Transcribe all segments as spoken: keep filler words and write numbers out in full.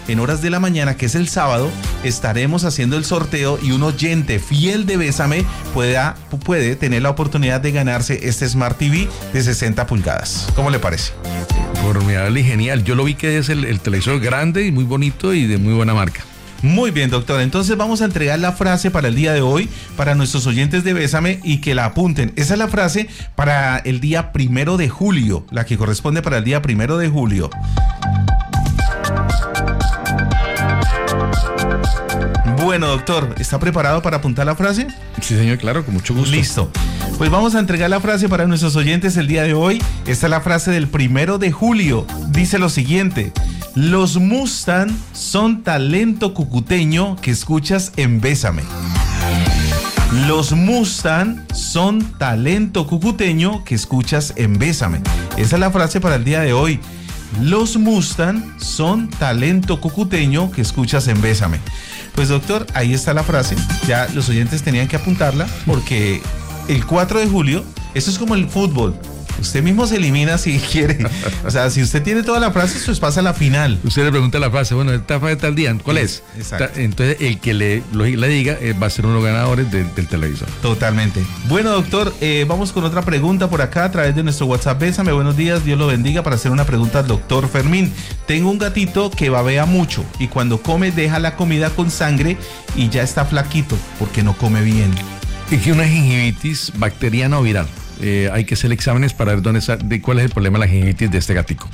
en horas de la mañana, que es el sábado, estaremos haciendo el sorteo y un oyente fiel de Bésame pueda, puede tener la oportunidad de ganarse este Smart T V de sesenta pulgadas. ¿Cómo le parece? Formidable y genial. Yo lo vi que es el, el televisor grande y muy bonito y de muy buena marca. Muy bien, doctor. Entonces vamos a entregar la frase para el día de hoy para nuestros oyentes de Bésame y que la apunten. Esa es la frase para el día primero de julio, la que corresponde para el día primero de julio. Bueno, doctor, ¿está preparado para apuntar la frase? Sí, señor, claro, con mucho gusto. Listo. Pues vamos a entregar la frase para nuestros oyentes el día de hoy. Esta es la frase del primero de julio. Dice lo siguiente: los Mustang son talento cucuteño que escuchas en Bésame. Los Mustang son talento cucuteño que escuchas en Bésame. Esa es la frase para el día de hoy. Los Mustang son talento cucuteño que escuchas en Bésame. Pues doctor, ahí está la frase. Ya los oyentes tenían que apuntarla porque el cuatro de julio, eso es como el fútbol. Usted mismo se elimina si quiere. O sea, si usted tiene toda la frase, pues pasa a la final. Usted le pregunta la frase, bueno, esta frase tal día, ¿cuál es? Exacto. Entonces, el que le, lo, le diga eh, va a ser uno de los ganadores de, del televisor. Totalmente. Bueno, doctor, eh, vamos con otra pregunta por acá a través de nuestro WhatsApp. Bésame, buenos días, Dios lo bendiga, para hacer una pregunta al doctor Fermín. Tengo un gatito que babea mucho y cuando come deja la comida con sangre y ya está flaquito porque no come bien. Y que una gingivitis bacteriana o viral. Eh, hay que hacer exámenes para ver dónde está, de cuál es el problema de la gingivitis de este gatico.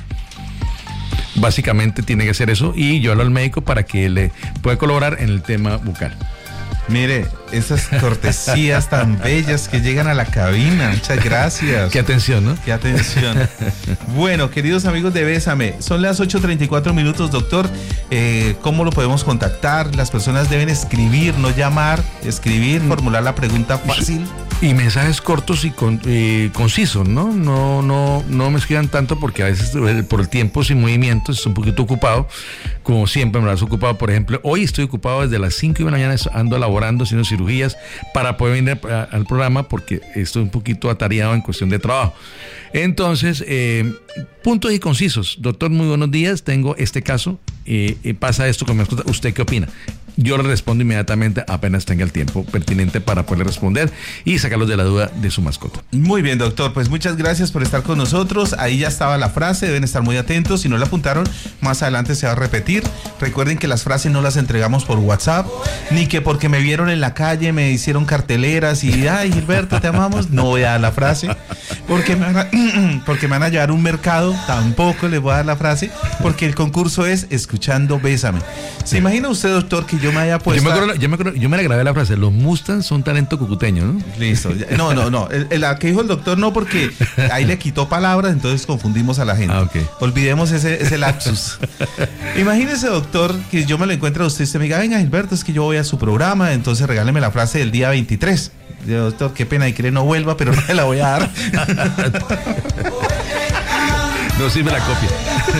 Básicamente tiene que hacer eso y llevarlo al médico para que le pueda colaborar en el tema bucal. Mire, esas cortesías tan bellas que llegan a la cabina. Muchas gracias. Qué atención, ¿no? Qué atención. Bueno, queridos amigos de Bésame, son las ocho treinta y cuatro minutos, doctor. Eh, ¿Cómo lo podemos contactar? Las personas deben escribir, no llamar, escribir, formular la pregunta fácil. Y mensajes cortos y con, eh, concisos, ¿no? No, no, no me escriban tanto porque a veces por el tiempo sin movimiento estoy un poquito ocupado, como siempre me lo has ocupado. Por ejemplo, hoy estoy ocupado desde las cinco de la mañana, ando laborando, haciendo cirugías para poder venir a, a, al programa porque estoy un poquito atareado en cuestión de trabajo. Entonces, eh, puntos y concisos. Doctor, muy buenos días, tengo este caso, eh, eh, pasa esto con mi mascota, ¿usted qué opina? Yo le respondo inmediatamente apenas tenga el tiempo pertinente para poder responder y sacarlos de la duda de su mascota. Muy bien, doctor, pues muchas gracias por estar con nosotros. Ahí ya estaba la frase, deben estar muy atentos. Si no la apuntaron, más adelante se va a repetir. Recuerden que las frases no las entregamos por WhatsApp, ni que porque me vieron en la calle me hicieron carteleras y ay, Gilberto, te amamos. No voy a dar la frase. Porque me van a, porque me van a llevar a un mercado, tampoco les voy a dar la frase, porque el concurso es Escuchando Bésame. ¿Se imagina usted, doctor, que yo me haya puesto? Yo me, acuerdo, yo, me acuerdo, yo me la grabé la frase, los Mustangs son talento cucuteño, ¿no? Listo. No, no, no. El, el, la que dijo el doctor no, porque ahí le quitó palabras, entonces confundimos a la gente. Ah, okay. Olvidemos ese, ese lapsus. Imagínese, doctor, que yo me lo encuentro a usted y usted me diga, venga, Gilberto, es que yo voy a su programa, entonces regáleme la frase del día veintitrés. Yo, doctor, qué pena y que no vuelva, pero no me la voy a dar. No sirve la copia.